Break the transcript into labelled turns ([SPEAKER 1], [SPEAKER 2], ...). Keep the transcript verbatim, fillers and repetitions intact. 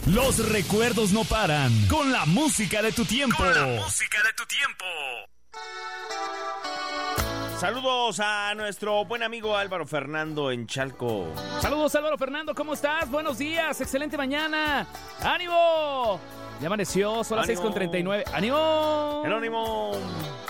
[SPEAKER 1] Los recuerdos no paran. Con la música de tu tiempo.
[SPEAKER 2] Con la música de tu tiempo.
[SPEAKER 3] Saludos a nuestro buen amigo Álvaro Fernando en Chalco.
[SPEAKER 4] Saludos, Álvaro Fernando, ¿cómo estás? Buenos días, excelente mañana. ¡Ánimo! Ya amaneció, son las seis con treinta y nueve. ¡Ánimo!
[SPEAKER 3] Jerónimo.